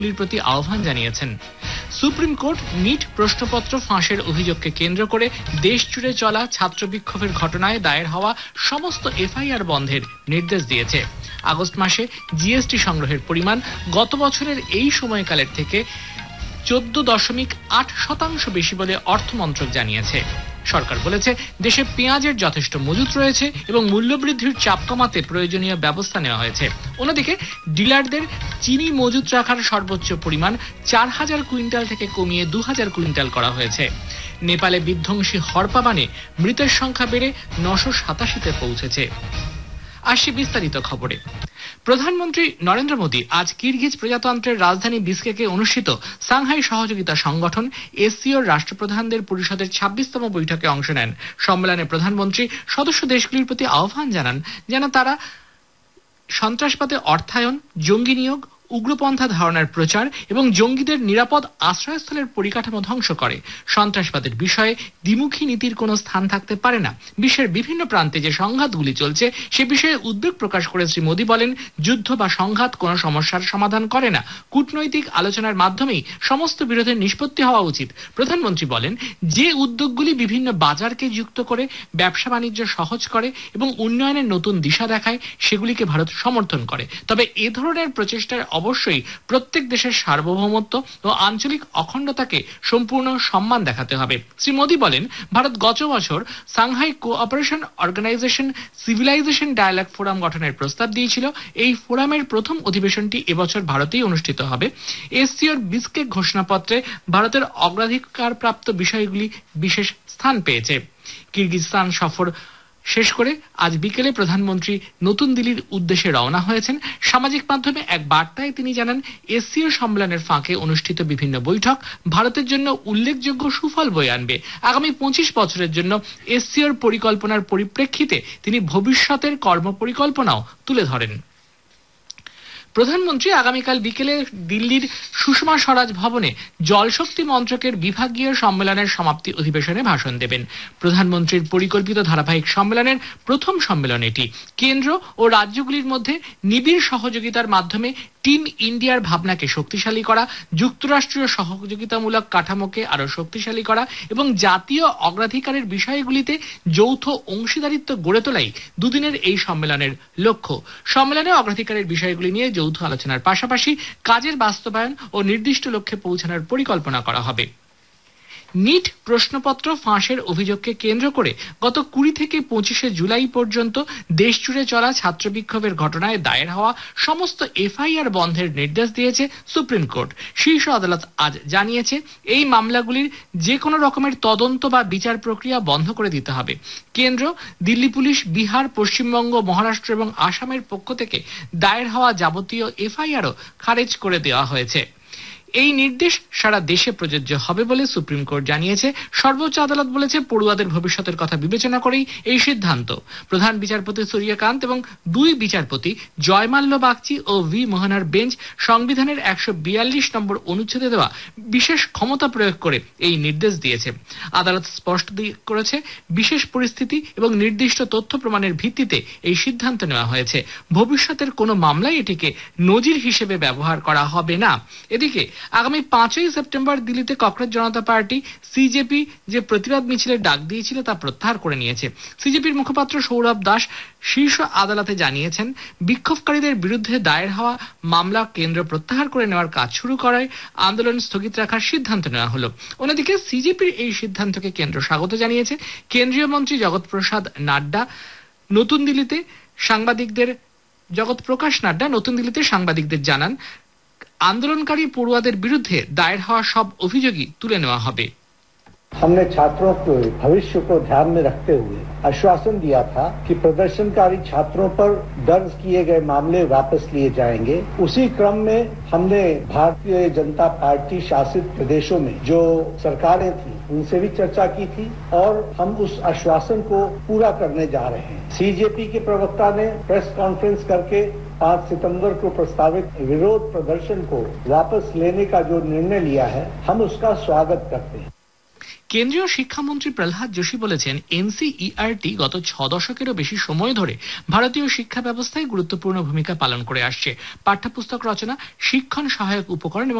প্রতি আহ্বান জানিয়েছেন। সুপ্রিম কোর্ট নিট প্রশ্নপত্র ফাঁসের অভিযোগকে কেন্দ্র করে দেশ জুড়ে চলা ছাত্র বিক্ষোভের ঘটনায় দায়ের হওয়া সমস্ত এফআইআর বন্ধের নির্দেশ দিয়েছে। আগস্ট মাসে জিএসটি সংগ্রহের পরিমাণ গত বছরের এই সময়কালের থেকে 14.8% বেশি বলে অর্থমন্ত্রক জানিয়েছে। সরকার বলেছে, দেশে পেঁয়াজের যথেষ্ট মজুত রয়েছে এবং মূল্যবৃদ্ধির চাপ কমাতে প্রয়োজনীয় ব্যবস্থা নেওয়া হয়েছে। অন্যদিকে ডিলারদের চিনি মজুত রাখার সর্বোচ্চ পরিমাণ 4,000 কুইন্টাল থেকে কমিয়ে 2,000 কুইন্টাল করা হয়েছে। নেপালে বিধ্বংসী হরপাবানে মৃতের সংখ্যা বেড়ে 987-তে পৌঁছেছে। আসি বিস্তারিত খবরে। প্রধানমন্ত্রী নরেন্দ্র মোদী আজ কিরগিজ প্রজাতন্ত্রের রাজধানী বিশকেকে অনুষ্ঠিত সাংহাই সহযোগিতা সংগঠন এসসিওর রাষ্ট্রপ্রধানদের পরিষদের 26তম বৈঠকে অংশ নেন। সম্মেলনে প্রধানমন্ত্রী সদস্য দেশগুলির প্রতি আহ্বান জানান যেন তারা সন্ত্রাসবাদে অর্থায়ন, জঙ্গি নিয়োগ, উগ্রপন্থা ধারণার প্রচার এবং জঙ্গিদের নিরাপদ আশ্রয়স্থলের পরিকাঠামো ধ্বংস করে। সন্ত্রাসবাদের বিষয়ে দ্বিমুখী নীতির কোনো স্থান থাকতে পারে না। বিশ্বের বিভিন্ন প্রান্তে যে সংঘাতগুলি চলছে সে বিষয়ে উদ্বেগ প্রকাশ করে শ্রী মোদী বলেন, যুদ্ধ বা সংঘাত কোনো সমস্যার সমাধান করে না। কূটনৈতিক আলোচনার মাধ্যমেই সমস্ত বিরোধের নিষ্পত্তি হওয়া উচিত। প্রধানমন্ত্রী বলেন, যে উদ্যোগগুলি বিভিন্ন বাজারকে যুক্ত করে ব্যবসা বাণিজ্য সহজ করে এবং উন্নয়নের নতুন দিশা দেখায় সেগুলিকে ভারত সমর্থন করে। তবে এ ধরনের প্রচেষ্টার অবশ্যই প্রত্যেক দেশের সার্বভৌমত্ব ও আঞ্চলিক অখণ্ডতাকে সম্পূর্ণ সম্মান দেখাতে হবে। শ্রী মোদী বলেন, ভারত গত বছর Shanghai cooperation organisation civilisation dialogue forum গঠনের প্রস্তাব দিয়েছিল। এই ফোরামের প্রথম অধিবেশনটি এবছর ভারতেই অনুষ্ঠিত হবে। এসসিওর বিশকেক ঘোষণাপত্রে ভারতের অগ্রাধিকারপ্রাপ্ত বিষয়গুলি বিশেষ স্থান পেয়েছে। কিরগিজস্তান সফর শেষ করে আজ বিকেলে প্রধানমন্ত্রী নতুন দিল্লির উদ্দেশ্যে রওনা হয়েছেন। সামাজিক মাধ্যমে এক বার্তায় তিনি জানান, এসসিও সম্মেলনের ফাঁকে অনুষ্ঠিত বিভিন্ন বৈঠক ভারতের জন্য উল্লেখযোগ্য সুফল বয়ে আনবে। আগামী 25 বছরের জন্য এসসিওর পরিকল্পনার পরিপ্রেক্ষিতে তিনি ভবিষ্যতের কর্মপরিকল্পনাও তুলে ধরেন। প্রধানমন্ত্রী আগামীকাল বিকেলে দিল্লির সুষমা স্বরাজ ভবনে জলশক্তি মন্ত্রকের বিভাগীয় সম্মেলনের সমাপ্তি অধিবেশনে ভাষণ দেবেন। প্রধানমন্ত্রীর পরিকল্পিত ধারাবাহিক সম্মেলনের প্রথম সম্মেলন এটি। কেন্দ্র ও রাজ্যগুলির মধ্যে নিবিড় সহযোগিতার মাধ্যমে টিম ইন্ডিয়ার ভাবনাকে শক্তিশালী করা, যুক্তরাষ্ট্রীয় সহযোগিতামূলক কাঠামোকে আরো শক্তিশালী করা এবং জাতীয় অগ্রাধিকারের বিষয়গুলিতে যৌথ অংশীদারিত্ব গড়ে তোলাই দুদিনের এই সম্মেলনের লক্ষ্য। সম্মেলনে অগ্রাধিকারের বিষয়গুলি নিয়ে যৌথ আলোচনার পাশাপাশি কাজের বাস্তবায়ন ও নির্দিষ্ট লক্ষ্যে পৌঁছানোর পরিকল্পনা করা হবে। নিট প্রশ্নপত্র ফাঁসের অভিযোগকে কেন্দ্র করে গত 20 থেকে 25 জুলাই পর্যন্ত দেশ জুড়ে চলা ছাত্র বিক্ষোভের ঘটনায় দায়ের হওয়া সমস্ত এফআইআর বন্ধের নির্দেশ দিয়েছে সুপ্রিম কোর্ট। শীর্ষ আদালত আজ জানিয়েছে, এই মামলাগুলির যে কোনো রকমের তদন্ত বা বিচার প্রক্রিয়া বন্ধ করে দিতে হবে। কেন্দ্র, দিল্লি পুলিশ, বিহার, পশ্চিমবঙ্গ, মহারাষ্ট্র এবং আসামের পক্ষ থেকে দায়ের হওয়া যাবতীয় এফআইআরও খারিজ করে দেওয়া হয়েছে। এই নির্দেশ সারা দেশে প্রযোজ্য হবে বলে সুপ্রিম কোর্ট জানিয়েছে। সর্বোচ্চ আদালত বলেছে, পড়ুয়াদের ভবিষ্যতের কথা বিবেচনা করেই এই সিদ্ধান্ত। প্রধান বিচারপতি সূর্যকান্ত এবং 2 বিচারপতি জয়মাল্য বাগচি ও ভি মোহনার বেঞ্চ সংবিধানের 142 নম্বর অনুচ্ছেদে দেওয়া বিশেষ ক্ষমতা প্রয়োগ করে এই নির্দেশ দিয়েছে। আদালত স্পষ্ট করেছে, বিশেষ পরিস্থিতি এবং নির্দিষ্ট তথ্য প্রমাণের ভিত্তিতে এই সিদ্ধান্ত নেওয়া হয়েছে। ভবিষ্যতের কোনো মামলায় এটিকে নজির হিসেবে ব্যবহার করা হবে না। এদিকে আগামী 5ই সেপ্টেম্বর দিল্লিতে কংগ্রেস জনতা পার্টি সিজেপি যে প্রতিবাদ মিছিলের ডাক দিয়েছিল তা প্রত্যাহার করে নিয়েছে। সিজেপির মুখপাত্র সৌরভ দাস শীর্ষ আদালতে জানিয়েছেন, বিক্ষোভকারীদের বিরুদ্ধে দায়ের হওয়া মামলা কেন্দ্র প্রত্যাহার করে নেওয়ার কাজ শুরু করায় আন্দোলন স্থগিত রাখার সিদ্ধান্ত নেওয়া হলো। অন্যদিকে সিজেপির এই সিদ্ধান্তকে কেন্দ্র স্বাগত জানিয়েছে। কেন্দ্রীয় মন্ত্রী জগৎপ্রকাশ নাড্ডা নতুন দিল্লিতে সাংবাদিকদের জানান, আন্দোলনকারী পড়ুয়াদের বিরুদ্ধে দায়ের হওয়া সব অভিযোগই তুলে নেওয়া হবে। हमने छात्रों के भविष्य को ध्यान में रखते हुए आश्वासन दिया था कि प्रदर्शनकारी छात्रों पर दर्ज किए गए मामले वापस लिए जाएंगे। उसी क्रम में हमने भारतीय जनता पार्टी शासित प्रदेशों में जो सरकारें थी उनसे भी चर्चा की थी और हम उस आश्वासन को पूरा करने जा रहे हैं। सीजेपी के प्रवक्ता ने प्रेस कॉन्फ्रेंस करके 5 सितंबर को प्रस्तावित विरोध प्रदर्शन को वापस लेने का जो निर्णय लिया है, हम उसका स्वागत करते हैं। কেন্দ্রীয় শিক্ষামন্ত্রী প্রহ্লাদ যোশী বলেছেন, এনসিইআরটি গত 6 দশকেরও বেশি সময় ধরে ভারতীয় শিক্ষা ব্যবস্থায় গুরুত্বপূর্ণ ভূমিকা পালন করে আসছে। পাঠ্যপুস্তক রচনা, শিক্ষণ সহায়ক উপকরণ এবং